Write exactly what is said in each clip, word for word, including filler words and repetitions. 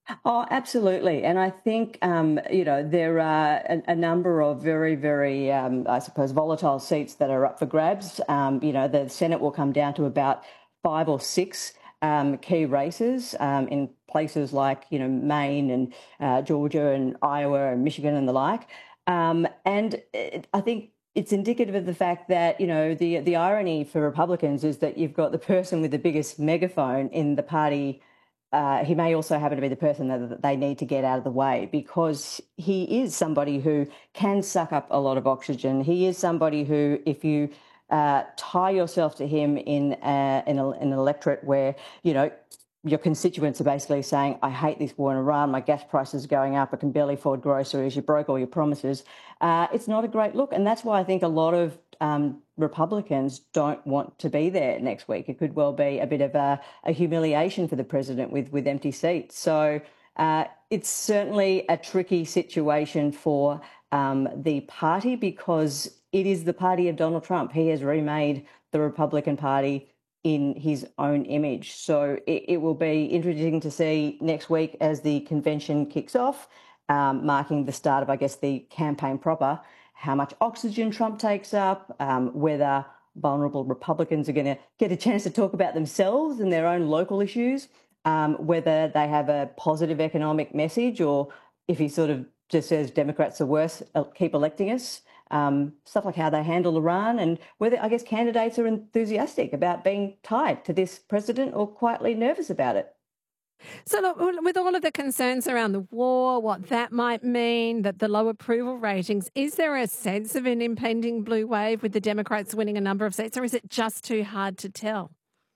Oh, absolutely. And I think, um, you know, there are a, a number of very, very, um, I suppose, volatile seats that are up for grabs. Um, you know, the Senate will come down to about five or six um, key races um, in places like, you know, Maine and uh, Georgia and Iowa and Michigan and the like. Um, and it, I think it's indicative of the fact that, you know, the the irony for Republicans is that you've got the person with the biggest megaphone in the party. Uh, he may also happen to be the person that, that they need to get out of the way, because he is somebody who can suck up a lot of oxygen. He is somebody who, if you uh, tie yourself to him in, a, in, a, in an electorate where, you know, your constituents are basically saying, I hate this war in Iran, my gas prices are going up, I can barely afford groceries, you broke all your promises. Uh, it's not a great look. And that's why I think a lot of um, Republicans don't want to be there next week. It could well be a bit of a, a humiliation for the president with, with empty seats. So uh, it's certainly a tricky situation for um, the party, because it is the party of Donald Trump. He has remade the Republican Party in his own image. So it, it will be interesting to see next week as the convention kicks off, um, marking the start of, I guess, the campaign proper, how much oxygen Trump takes up, um, whether vulnerable Republicans are going to get a chance to talk about themselves and their own local issues, um, whether they have a positive economic message, or if he sort of just says Democrats are worse, uh, keep electing us. Um, stuff like how they handle Iran, and whether, I guess, candidates are enthusiastic about being tied to this president or quietly nervous about it. So, look, with all of the concerns around the war, what that might mean, that the low approval ratings, is there a sense of an impending blue wave with the Democrats winning a number of seats, or is it just too hard to tell?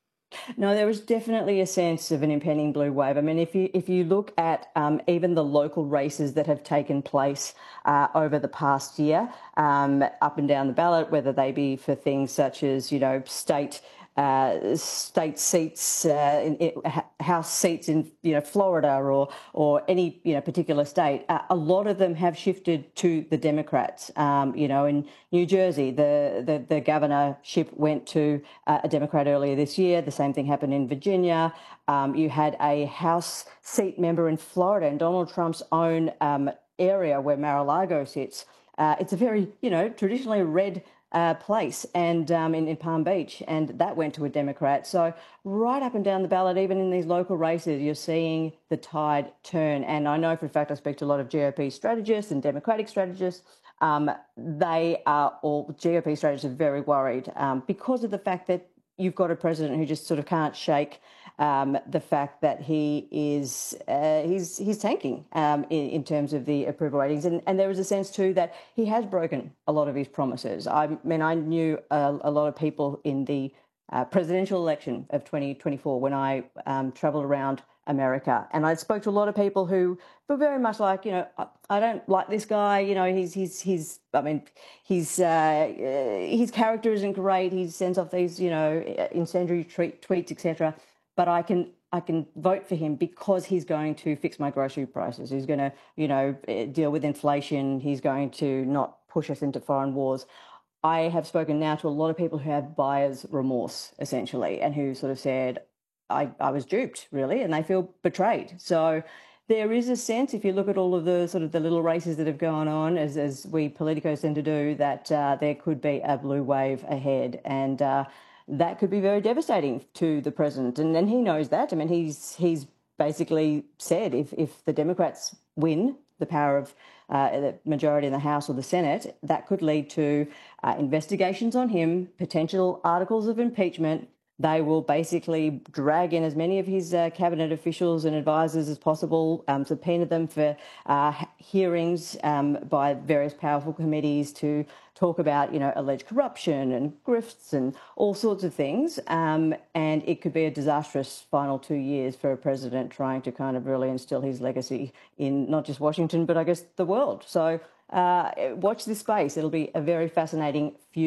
No, there was definitely a sense of an impending blue wave. I mean, if you if you look at um, even the local races that have taken place uh, over the past year, um, up and down the ballot, whether they be for things such as, you know, state uh, state seats, uh, in, in, house seats in, you know, Florida, or or any, you know, particular state, uh, a lot of them have shifted to the Democrats. Um, you know, in New Jersey, the the, the governorship went to uh, a Democrat earlier this year. The same thing happened in Virginia. Um, you had a House seat member in Florida, in Donald Trump's own um, area where Mar-a-Lago sits. Uh, it's a very, you know, traditionally red uh, place, and um, in, in Palm Beach, and that went to a Democrat. So right up and down the ballot, even in these local races, you're seeing the tide turn. And I know for a fact I speak to a lot of G O P strategists and Democratic strategists. Um, they are all, G O P strategists are very worried um, because of the fact that you've got a president who just sort of can't shake um, the fact that he is uh, he's he's tanking um, in, in terms of the approval ratings, and, and there is a sense too that he has broken a lot of his promises. I mean, I knew a, a lot of people in the uh, presidential election of twenty twenty-four when I um, travelled around America, and I spoke to a lot of people who were very much like, you know, I, I don't like this guy. You know, he's he's he's. I mean, his uh, his character isn't great. He sends off these, you know, incendiary tweet, tweets, et cetera. But I can I can vote for him because he's going to fix my grocery prices. He's going to, you know, deal with inflation. He's going to not push us into foreign wars. I have spoken now to a lot of people who have buyer's remorse, essentially, and who sort of said, I, I was duped, really, and they feel betrayed. So there is a sense, if you look at all of the sort of the little races that have gone on, as, as we politicos tend to do, that uh, there could be a blue wave ahead. And uh, that could be very devastating to the president. And, and he knows that. I mean, he's he's basically said if, if the Democrats win the power of uh, the majority in the House or the Senate, that could lead to uh, investigations on him, potential articles of impeachment. They will basically drag in as many of his uh, cabinet officials and advisors as possible, um, subpoena them for uh, hearings um, by various powerful committees to talk about, you know, alleged corruption and grifts and all sorts of things. Um, and it could be a disastrous final two years for a president trying to kind of really instill his legacy in not just Washington, but I guess the world. So uh, watch this space. It'll be a very fascinating few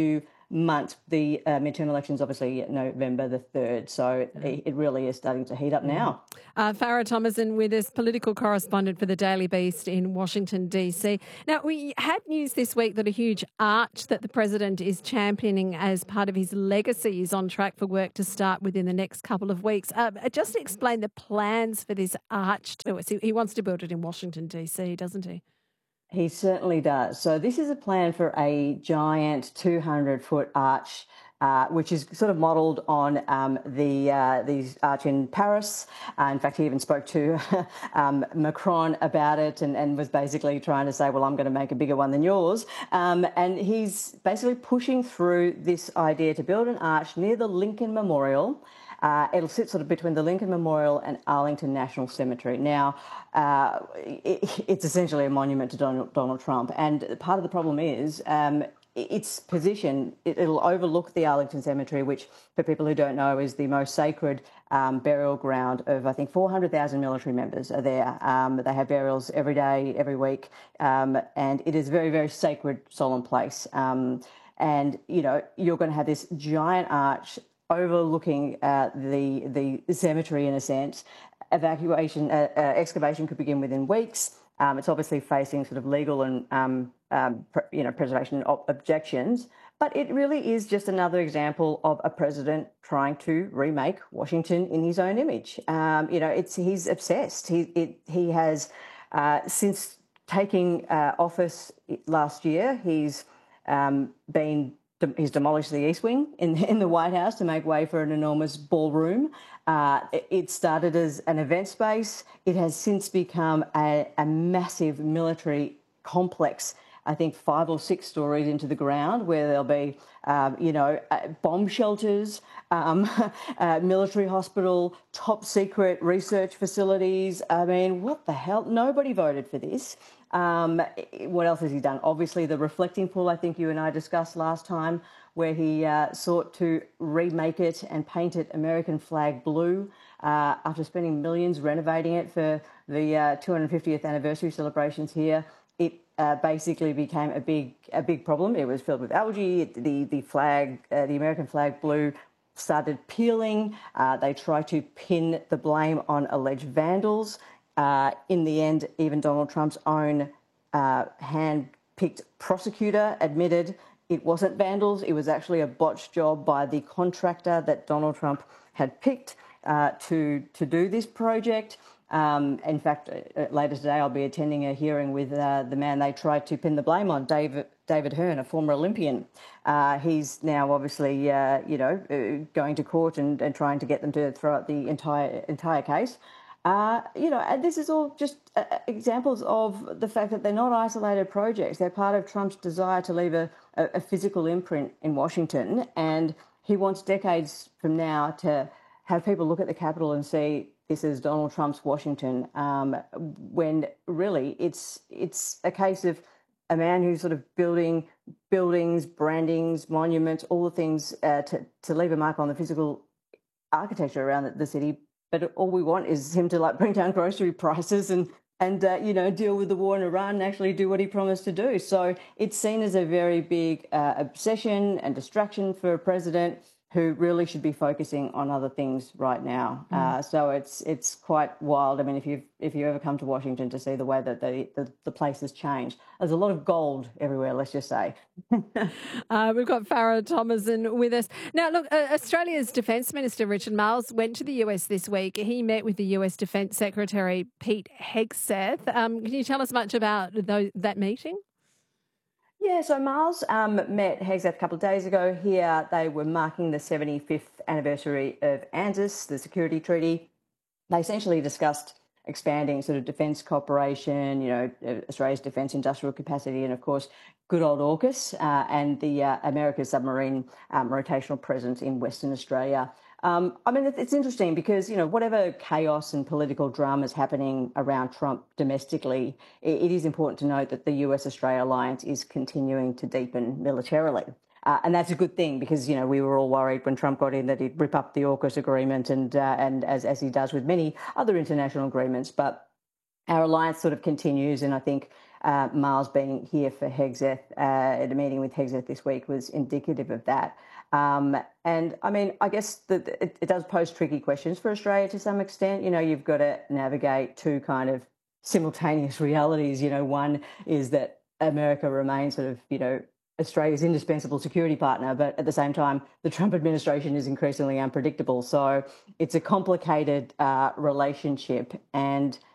months. The uh, midterm elections, obviously, November the third. So it, it really is starting to heat up now. Uh, Farah Thomason with us, political correspondent for the Daily Beast in Washington, D C. Now, we had news this week that a huge arch that the president is championing as part of his legacy is on track for work to start within the next couple of weeks. Uh, just to explain the plans for this arch to us. He wants to build it in Washington, D C, doesn't he? He certainly does. So this is a plan for a giant two hundred foot arch, uh, which is sort of modelled on um, the uh, the arch in Paris. Uh, in fact, he even spoke to um, Macron about it and, and was basically trying to say, well, I'm going to make a bigger one than yours. Um, and he's basically pushing through this idea to build an arch near the Lincoln Memorial. Uh, it'll sit sort of between the Lincoln Memorial and Arlington National Cemetery. Now, uh, it, it's essentially a monument to Donald, Donald Trump. And part of the problem is um, its position. It, it'll overlook the Arlington Cemetery, which, for people who don't know, is the most sacred um, burial ground of, I think, four hundred thousand military members are there. Um, they have burials every day, every week. Um, and it is a very, very sacred, solemn place. Um, and, you know, you're going to have this giant arch overlooking uh, the the cemetery in a sense. Evacuation, uh, uh, excavation could begin within weeks. Um, it's obviously facing sort of legal and um, um, pr- you know preservation ob- objections, but it really is just another example of a president trying to remake Washington in his own image. Um, you know, it's he's obsessed. He it, he has uh, since taking uh, office last year, he's um, been He's demolished the East Wing in, in the White House to make way for an enormous ballroom. Uh, it started as an event space. It has since become a, a massive military complex, I think five or six stories into the ground, where there'll be, um, you know, uh, bomb shelters, um, uh, military hospital, top secret research facilities. I mean, what the hell? Nobody voted for this. Um, what else has he done? Obviously, the reflecting pool, I think you and I discussed last time, where he uh, sought to remake it and paint it American flag blue uh, after spending millions renovating it for the uh, two hundred fiftieth anniversary celebrations here. It uh, basically became a big a big problem. It was filled with algae. It, the the flag, uh, the American flag blue, started peeling. Uh, they tried to pin the blame on alleged vandals. Uh, in the end, even Donald Trump's own uh, hand-picked prosecutor admitted it wasn't vandals. It was actually a botched job by the contractor that Donald Trump had picked uh, to to do this project. Um, in fact, uh, later today I'll be attending a hearing with uh, the man they tried to pin the blame on, David David Hearn, a former Olympian. Uh, he's now obviously, uh, you know, uh, going to court and, and trying to get them to throw out the entire entire case. Uh, you know, and this is all just uh, examples of the fact that they're not isolated projects. They're part of Trump's desire to leave a, a, a physical imprint in Washington, and he wants decades from now to have people look at the Capitol and see this is Donald Trump's Washington, um, when really it's it's a case of a man who's sort of building buildings, brandings, monuments, all the things uh, to, to leave a mark on the physical architecture around the, the city. But all we want is him to like bring down grocery prices and and uh, you know deal with the war in Iran and actually do what he promised to do. So it's seen as a very big uh, obsession and distraction for a president who really should be focusing on other things right now. Mm. Uh, so it's it's quite wild. I mean, if you if you ever come to Washington to see the way that the, the, the place has changed, there's a lot of gold everywhere, let's just say. uh, we've got Farah Thomason with us. Now, look, uh, Australia's Defence Minister Richard Marles went to the U S this week. He met with the U S Defence Secretary Pete Hegseth. Um, can you tell us much about those, that meeting? Yeah, so Marles um, met Hegseth a couple of days ago here. They were marking the seventy-fifth anniversary of ANZUS, the security treaty. They essentially discussed expanding sort of defence cooperation, you know, Australia's defence industrial capacity, and of course, good old AUKUS uh, and the uh, America's submarine um, rotational presence in Western Australia. Um, I mean, it's interesting because, you know, whatever chaos and political drama is happening around Trump domestically, it is important to note that the U S-Australia alliance is continuing to deepen militarily. Uh, and that's a good thing because, you know, we were all worried when Trump got in that he'd rip up the AUKUS agreement and, uh, and as, as he does with many other international agreements. But our alliance sort of continues, and I think uh, Miles being here for Hegseth uh, at a meeting with Hegseth this week was indicative of that. Um, and I mean, I guess that it, it does pose tricky questions for Australia to some extent. You know, you've got to navigate two kind of simultaneous realities. You know, one is that America remains sort of, you know, Australia's indispensable security partner, but at the same time, the Trump administration is increasingly unpredictable. So it's a complicated uh, relationship. And